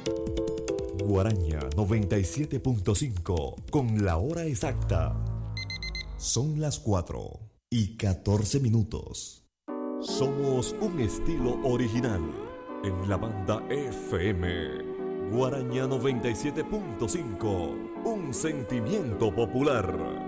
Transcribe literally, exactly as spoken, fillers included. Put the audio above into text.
Guaraña noventa y siete punto cinco con la hora exacta. Son las cuatro y catorce minutos. Somos un estilo original en la banda F M. Guaraña noventa y siete punto cinco, un sentimiento popular.